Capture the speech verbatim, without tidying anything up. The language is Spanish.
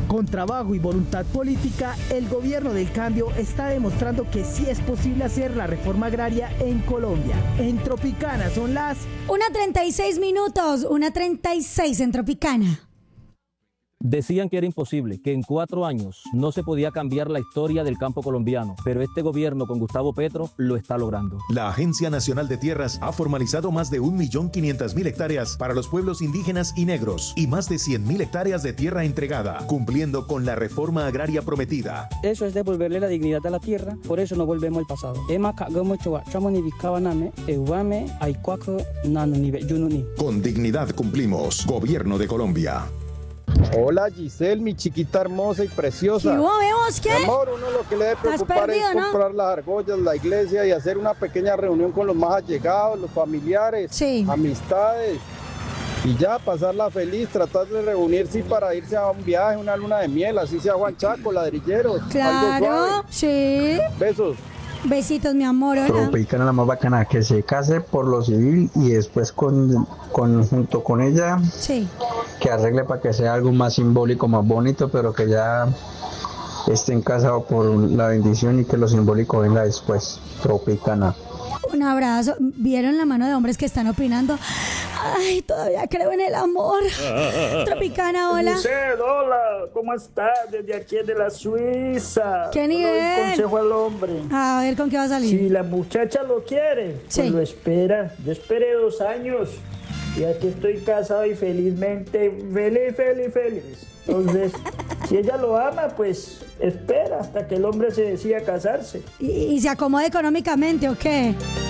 Con trabajo y voluntad política, el gobierno del cambio está demostrando que sí es posible hacer la reforma agraria en Colombia. En Tropicana son las una treinta y seis minutos, una treinta y seis en Tropicana. Decían que era imposible, que en cuatro años no se podía cambiar la historia del campo colombiano, pero este gobierno con Gustavo Petro lo está logrando. La Agencia Nacional de Tierras ha formalizado más de un millón quinientas mil hectáreas para los pueblos indígenas y negros y más de cien mil hectáreas de tierra entregada, cumpliendo con la reforma agraria prometida. Eso es devolverle la dignidad a la tierra, por eso no volvemos al pasado. Con dignidad cumplimos. Gobierno de Colombia. Hola Giselle, mi chiquita hermosa y preciosa. ¿Qué hubo, vemos qué? Mi amor, uno lo que le debe preocupar perdido, es comprar, ¿no?, las argollas, la iglesia y hacer una pequeña reunión con los más allegados, los familiares, sí, amistades. Y ya, pasarla feliz, tratar de reunirse para irse a un viaje, una luna de miel, así sea Juan Chaco, ladrilleros. Claro, sí. Besos. Besitos, mi amor. Hola. Tropicana la más bacana, que se case por lo civil y después con, con junto con ella, sí, que arregle para que sea algo más simbólico, más bonito, pero que ya estén casados por la bendición y que lo simbólico venga después. Tropicana. Un abrazo. ¿Vieron la mano de hombres que están opinando? Ay, todavía creo en el amor. Tropicana, hola. Giselle, hola, ¿cómo estás? Desde aquí de la Suiza. ¿Qué nivel? Un consejo al hombre. A ver, ¿con qué va a salir? Si la muchacha lo quiere, sí, pues lo espera. Yo esperé dos años y aquí estoy casado y felizmente, feliz, feliz, feliz. Entonces, si ella lo ama, pues espera hasta que el hombre se decida casarse. ¿Y, y se acomode económicamente o qué?